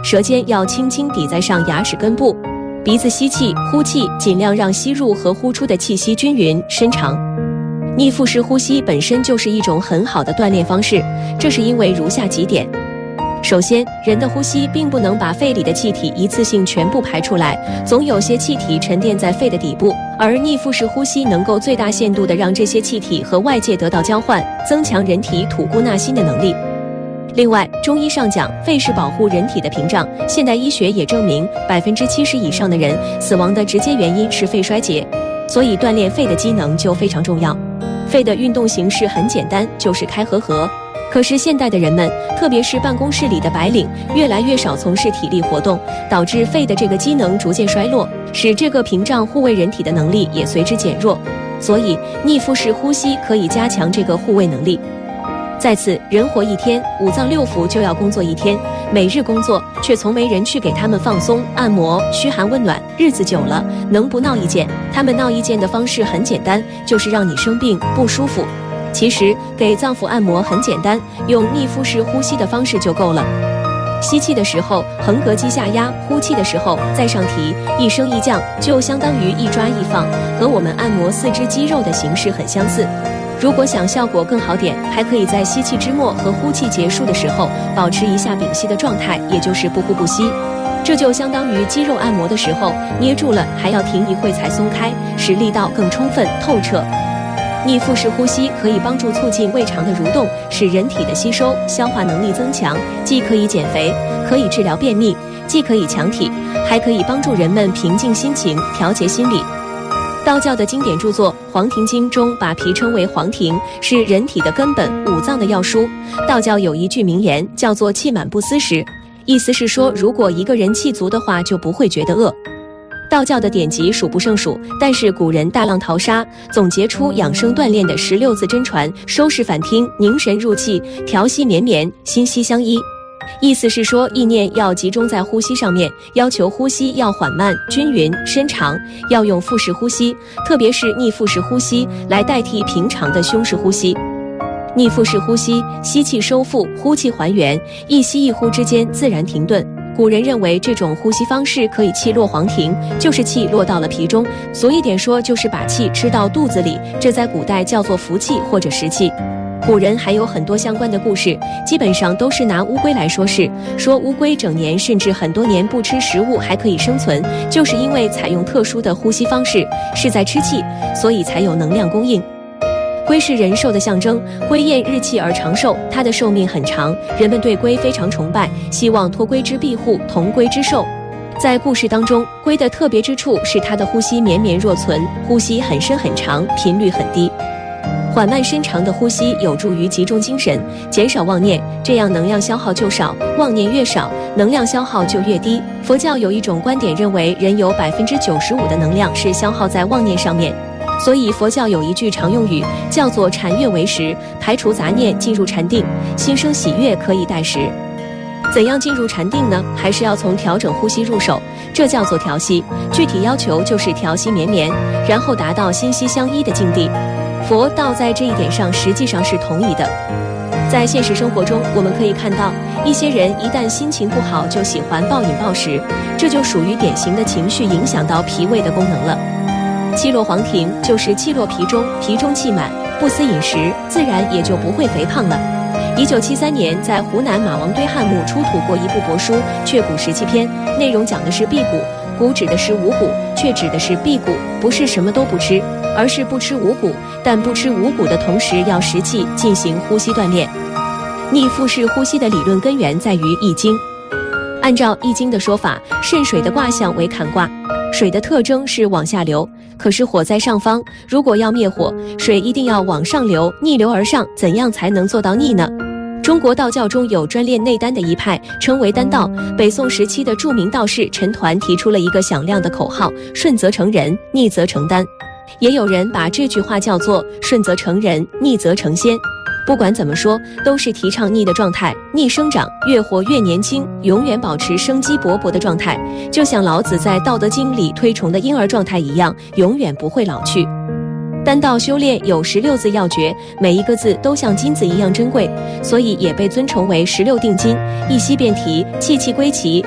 舌尖要轻轻抵在上牙齿根部，鼻子吸气、呼气，尽量让吸入和呼出的气息均匀、深长。逆腹式呼吸本身就是一种很好的锻炼方式，这是因为如下几点。首先，人的呼吸并不能把肺里的气体一次性全部排出来，总有些气体沉淀在肺的底部，而逆腹式呼吸能够最大限度地让这些气体和外界得到交换，增强人体吐故纳新的能力。另外，中医上讲，肺是保护人体的屏障，现代医学也证明70%以上的人死亡的直接原因是肺衰竭，所以锻炼肺的机能就非常重要。肺的运动形式很简单，就是开合。可是现代的人们，特别是办公室里的白领，越来越少从事体力活动，导致肺的这个机能逐渐衰落，使这个屏障护卫人体的能力也随之减弱。所以逆腹式呼吸可以加强这个护卫能力。再次，人活一天，5脏6腑就要工作一天，每日工作，却从没人去给他们放松、按摩、嘘寒问暖，日子久了，能不闹意见？他们闹意见的方式很简单，就是让你生病不舒服。其实给脏腑按摩很简单，用逆腹式呼吸的方式就够了。吸气的时候横膈肌下压，呼气的时候再上提，一升一降，就相当于一抓一放，和我们按摩四肢肌肉的形式很相似。如果想效果更好点，还可以在吸气之末和呼气结束的时候保持一下屏息的状态，也就是不呼不吸。这就相当于肌肉按摩的时候捏住了，还要停一会才松开，使力道更充分透彻。逆腹式呼吸可以帮助促进胃肠的蠕动，使人体的吸收消化能力增强，既可以减肥，可以治疗便秘，既可以强体，还可以帮助人们平静心情，调节心理。道教的经典著作《黄庭经》中把脾称为黄庭，是人体的根本，5脏的要书。道教有一句名言叫做气满不思食，意思是说，如果一个人气足的话，就不会觉得饿。道教的典籍数不胜数，但是古人大浪淘沙，总结出养生锻炼的16字真传，收视反听，凝神入气，调息绵绵，心息相依。意思是说，意念要集中在呼吸上面，要求呼吸要缓慢、均匀、深长，要用腹式呼吸，特别是逆腹式呼吸来代替平常的胸式呼吸。逆腹式呼吸，吸气收腹，呼气还原，一吸一呼之间自然停顿。古人认为这种呼吸方式可以气落黄庭，就是气落到了脾中，俗一点说就是把气吃到肚子里，这在古代叫做服气或者食气。古人还有很多相关的故事，基本上都是拿乌龟来说事，说乌龟整年甚至很多年不吃食物还可以生存，就是因为采用特殊的呼吸方式，是在吃气，所以才有能量供应。龟是人寿的象征，龟宴日气而长寿，它的寿命很长，人们对龟非常崇拜，希望托龟之庇护，同龟之寿。在故事当中，龟的特别之处是它的呼吸绵绵若存，呼吸很深很长，频率很低。缓慢深长的呼吸有助于集中精神，减少妄念，这样能量消耗就少，妄念越少，能量消耗就越低。佛教有一种观点认为，人有95%的能量是消耗在妄念上面，所以佛教有一句常用语叫做禅悦为食，排除杂念，进入禅定，心生喜悦可以待食。怎样进入禅定呢？还是要从调整呼吸入手，这叫做调息，具体要求就是调息绵绵，然后达到心息相依的境地。佛道在这一点上实际上是同意的。在现实生活中，我们可以看到一些人一旦心情不好就喜欢暴饮暴食，这就属于典型的情绪影响到脾胃的功能了。气落黄庭就是气落脾中，脾中气满，不思饮食，自然也就不会肥胖了。1973年，在湖南马王堆汉墓出土过一部帛书《却骨食气篇》，内容讲的是辟谷，谷指的是五谷，却指的是辟谷，不是什么都不吃，而是不吃五谷，但不吃五谷的同时要食气，进行呼吸锻炼。逆腹式呼吸的理论根源在于《易经》。按照《易经》的说法，肾水的卦象为坎卦，水的特征是往下流，可是火在上方，如果要灭火，水一定要往上流，逆流而上，怎样才能做到逆呢？中国道教中有专练内丹的一派，称为丹道。北宋时期的著名道士陈抟提出了一个响亮的口号：顺则成人，逆则成丹。也有人把这句话叫做顺则成人，逆则成仙。不管怎么说，都是提倡逆的状态，逆生长，越活越年轻，永远保持生机勃勃的状态，就像老子在《道德经》里推崇的婴儿状态一样，永远不会老去。丹道修炼有16字要诀，每一个字都像金子一样珍贵，所以也被尊崇为16定金，一吸便提，气气归齐。